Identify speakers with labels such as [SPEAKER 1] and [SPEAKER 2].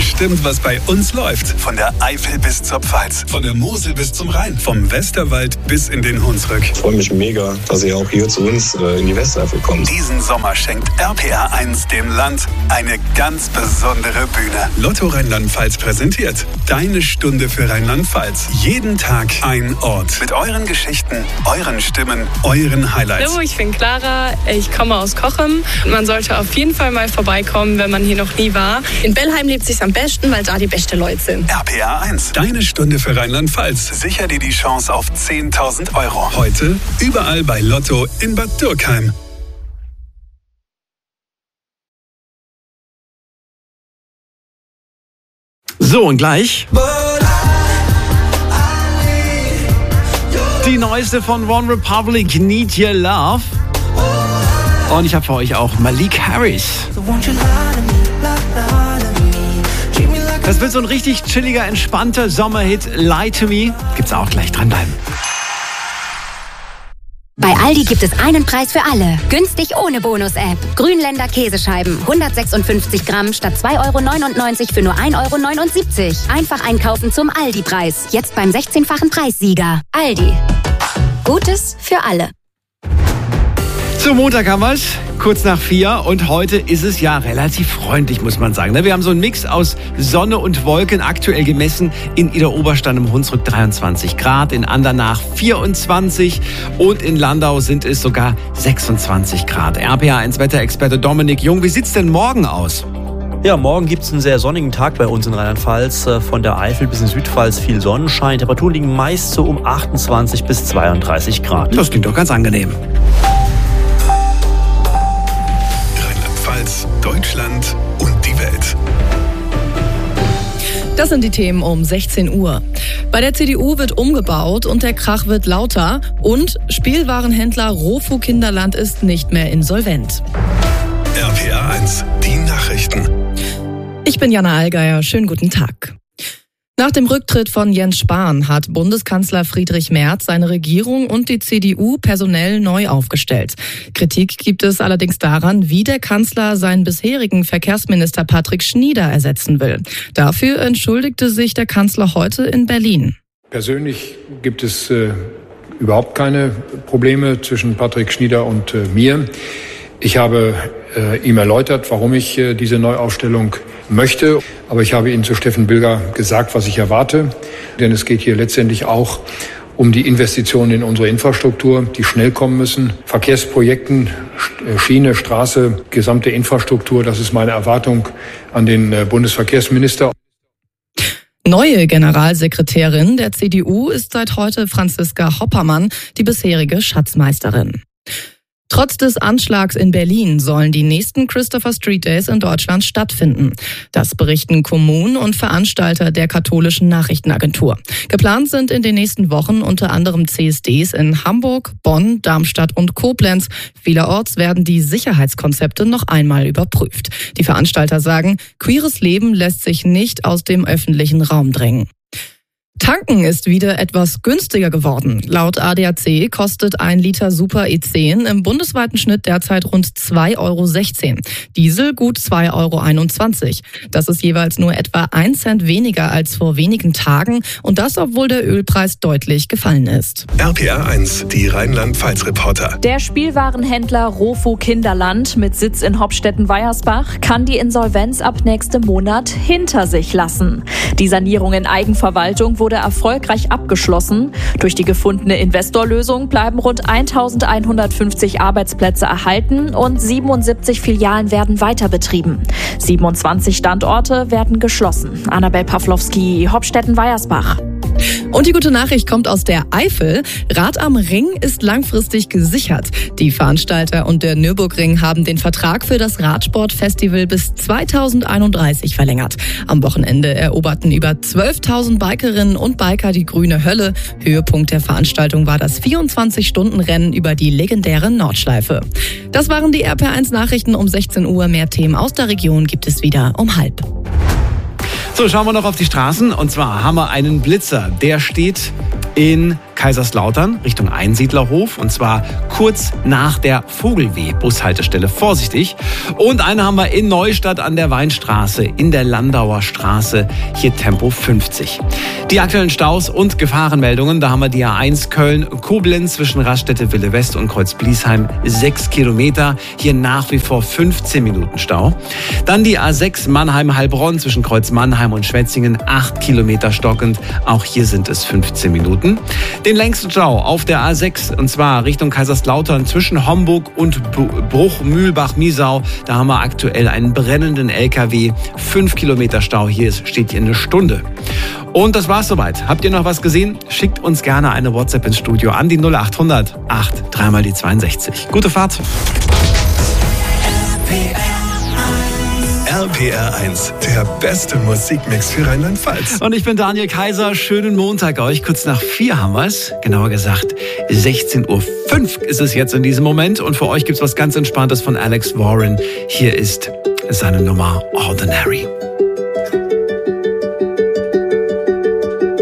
[SPEAKER 1] bestimmt, was bei uns läuft. Von der Eifel bis zur Pfalz, von der Mosel bis zum Rhein, vom Westerwald bis in den Hunsrück.
[SPEAKER 2] Ich freue mich mega, dass ihr auch hier zu uns in die Westeifel kommt.
[SPEAKER 1] Diesen Sommer schenkt RPR1 dem Land eine ganz besondere Bühne. Lotto Rheinland-Pfalz präsentiert Deine Stunde für Rheinland-Pfalz. Jeden Tag ein Ort. Mit euren Geschichten, euren Stimmen, euren Highlights.
[SPEAKER 3] Hallo, ich bin Clara, ich komme aus Cochem. Man sollte auf jeden Fall mal vorbeikommen, wenn man hier noch nie war. In Bellheim lebt es sich am besten, weil da die besten Leute sind.
[SPEAKER 1] RPR1, Deine Stunde für Rheinland-Pfalz. Sicher dir die Chance auf 10.000 Euro. Heute überall bei Lotto in Bad Dürkheim.
[SPEAKER 4] So, und gleich die neueste von One Republic, Need Your Love. Und ich habe für euch auch Malik Harris. Das wird so ein richtig chilliger, entspannter Sommerhit. Lie to Me. Gibt's auch gleich, dranbleiben.
[SPEAKER 5] Bei Aldi gibt es einen Preis für alle. Günstig ohne Bonus-App. Grünländer Käsescheiben. 156 Gramm statt 2,99 € für nur 1,79 €. Einfach einkaufen zum Aldi-Preis. Jetzt beim 16-fachen Preissieger. Aldi. Gutes für alle.
[SPEAKER 4] Zum Montag haben wir es, kurz nach 4. Und heute ist es ja relativ freundlich, muss man sagen. Wir haben so einen Mix aus Sonne und Wolken, aktuell gemessen in Idar-Oberstein im Hunsrück 23 Grad, in Andernach 24 und in Landau sind es sogar 26 Grad. RPR1 Wetterexperte Dominik Jung, wie sieht's denn morgen aus?
[SPEAKER 6] Ja, morgen gibt es einen sehr sonnigen Tag bei uns in Rheinland-Pfalz. Von der Eifel bis in Südpfalz viel Sonnenschein. Temperaturen liegen meist so um 28 bis 32 Grad.
[SPEAKER 4] Das klingt doch ganz angenehm.
[SPEAKER 1] Deutschland und die Welt.
[SPEAKER 3] Das sind die Themen um 16 Uhr. Bei der CDU wird umgebaut und der Krach wird lauter. Und Spielwarenhändler Rofu Kinderland ist nicht mehr insolvent.
[SPEAKER 1] RPR1, die Nachrichten.
[SPEAKER 3] Ich bin Jana Allgeier. Schönen guten Tag. Nach dem Rücktritt von Jens Spahn hat Bundeskanzler Friedrich Merz seine Regierung und die CDU personell neu aufgestellt. Kritik gibt es allerdings daran, wie der Kanzler seinen bisherigen Verkehrsminister Patrick Schnieder ersetzen will. Dafür entschuldigte sich der Kanzler heute in Berlin.
[SPEAKER 7] Persönlich gibt es überhaupt keine Probleme zwischen Patrick Schnieder und mir. Ich habe ihm erläutert, warum ich diese Neuaufstellung möchte. Aber ich habe Ihnen zu Steffen Bilger gesagt, was ich erwarte. Denn es geht hier letztendlich auch um die Investitionen in unsere Infrastruktur, die schnell kommen müssen. Verkehrsprojekten, Schiene, Straße, gesamte Infrastruktur. Das ist meine Erwartung an den Bundesverkehrsminister.
[SPEAKER 3] Neue Generalsekretärin der CDU ist seit heute Franziska Hoppermann, die bisherige Schatzmeisterin. Trotz des Anschlags in Berlin sollen die nächsten Christopher Street Days in Deutschland stattfinden. Das berichten Kommunen und Veranstalter der katholischen Nachrichtenagentur. Geplant sind in den nächsten Wochen unter anderem CSDs in Hamburg, Bonn, Darmstadt und Koblenz. Vielerorts werden die Sicherheitskonzepte noch einmal überprüft. Die Veranstalter sagen, queeres Leben lässt sich nicht aus dem öffentlichen Raum drängen. Tanken ist wieder etwas günstiger geworden. Laut ADAC kostet 1 Liter Super E10 im bundesweiten Schnitt derzeit rund 2,16 €. Diesel gut 2,21 €. Das ist jeweils nur etwa 1 Cent weniger als vor wenigen Tagen und das, obwohl der Ölpreis deutlich gefallen ist.
[SPEAKER 1] RPR1, die Rheinland-Pfalz-Reporter.
[SPEAKER 8] Der Spielwarenhändler Rofu Kinderland mit Sitz in Hopstetten-Weiersbach kann die Insolvenz ab nächstem Monat hinter sich lassen. Die Sanierung in Eigenverwaltung wurde erfolgreich abgeschlossen. Durch die gefundene Investorlösung bleiben rund 1.150 Arbeitsplätze erhalten und 77 Filialen werden weiter betrieben. 27 Standorte werden geschlossen. Annabel Pawlowski, Hopstetten-Weiersbach.
[SPEAKER 3] Und die gute Nachricht kommt aus der Eifel. Rad am Ring ist langfristig gesichert. Die Veranstalter und der Nürburgring haben den Vertrag für das Radsportfestival bis 2031 verlängert. Am Wochenende eroberten über 12.000 Bikerinnen und Biker die grüne Hölle. Höhepunkt der Veranstaltung war das 24-Stunden-Rennen über die legendäre Nordschleife. Das waren die RPR1 Nachrichten um 16 Uhr. Mehr Themen aus der Region gibt es wieder um 12:30.
[SPEAKER 4] So, schauen wir noch auf die Straßen. Und zwar haben wir einen Blitzer. Der steht in Kaiserslautern Richtung Einsiedlerhof und zwar kurz nach der Vogelweh-Bushaltestelle. Vorsichtig. Und eine haben wir in Neustadt an der Weinstraße, in der Landauer Straße, hier Tempo 50. Die aktuellen Staus und Gefahrenmeldungen, da haben wir die A1 Köln-Koblenz zwischen Raststätte-Wille West und Kreuz-Bliesheim 6 Kilometer. Hier nach wie vor 15 Minuten Stau. Dann die A6 Mannheim-Heilbronn zwischen Kreuz-Mannheim und Schwetzingen 8 Kilometer stockend. Auch hier sind es 15 Minuten. Den längsten Stau auf der A6 und zwar Richtung Kaiserslautern zwischen Homburg und Bruch-Mühlbach-Miesau. Da haben wir aktuell einen brennenden LKW. 5 Kilometer Stau. Hier steht hier eine Stunde. Und das war's soweit. Habt ihr noch was gesehen? Schickt uns gerne eine WhatsApp ins Studio an die 0800 8 3 mal die 62. Gute Fahrt.
[SPEAKER 1] RPR 1, der beste Musikmix für Rheinland-Pfalz.
[SPEAKER 4] Und ich bin Daniel Kaiser. Schönen Montag euch. Kurz nach 4 haben wir es. Genauer gesagt 16:05 Uhr ist es jetzt in diesem Moment. Und für euch gibt's was ganz Entspanntes von Alex Warren. Hier ist seine Nummer Ordinary.